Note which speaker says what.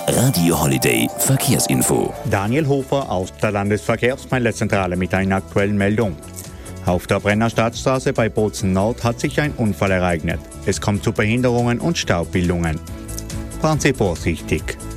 Speaker 1: Radio Holiday Verkehrsinfo.
Speaker 2: Daniel Hofer aus der Landesverkehrsmeldezentrale mit einer aktuellen Meldung. Auf der Brenner Stadtstraße bei Bozen Nord hat sich ein Unfall ereignet. Es kommt zu Behinderungen und Staubbildungen. Fahren Sie vorsichtig.